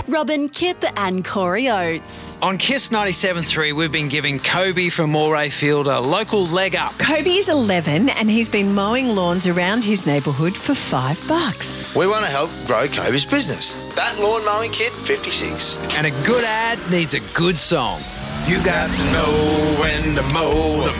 Robin, Kip and Corey Oates. On Kiss 97.3, we've been giving Kobe from Morayfield a local leg up. Kobe is 11 and he's been mowing lawns around his neighbourhood for $5. We want to help grow Kobe's business. That lawn mowing kit, 56. And a good ad needs a good song. You got to know when to mow the